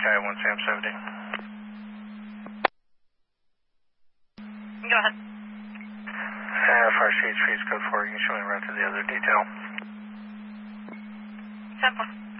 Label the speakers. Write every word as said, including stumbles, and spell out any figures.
Speaker 1: K one Sam seventy.
Speaker 2: Go ahead.
Speaker 1: Uh, fire C H P is code four. You can show me right to the other detail.
Speaker 2: ten four.